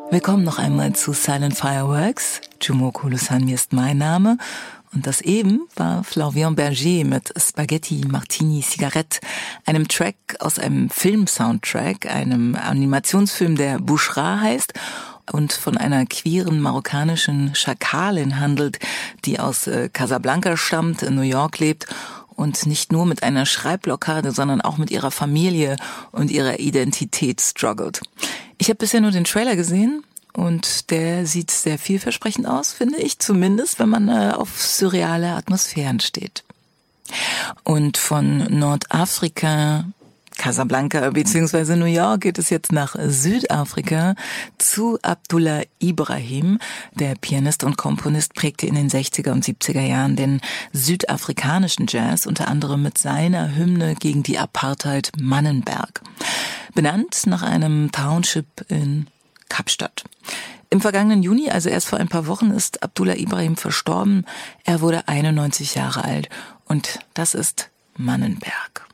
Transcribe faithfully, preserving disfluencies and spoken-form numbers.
Willkommen noch einmal zu Silent Fireworks. Jumoko Lusani ist mein Name. Und das eben war Flavien Berger mit Spaghetti Martini Cigarette, einem Track aus einem Film-Soundtrack, einem Animationsfilm, der Bouchra heißt und von einer queeren marokkanischen Schakalin handelt, die aus äh, Casablanca stammt, in New York lebt und nicht nur mit einer Schreibblockade, sondern auch mit ihrer Familie und ihrer Identität struggelt. Ich habe bisher nur den Trailer gesehen und der sieht sehr vielversprechend aus, finde ich, zumindest wenn man äh, auf surreale Atmosphären steht. Und von Nordafrika, Casablanca bzw. New York geht es jetzt nach Südafrika zu Abdullah Ibrahim. Der Pianist und Komponist prägte in den sechziger und siebziger Jahren den südafrikanischen Jazz, unter anderem mit seiner Hymne gegen die Apartheid Mannenberg. Benannt nach einem Township in Kapstadt. Im vergangenen Juni, also erst vor ein paar Wochen, ist Abdullah Ibrahim verstorben. Er wurde einundneunzig Jahre alt und das ist Mannenberg.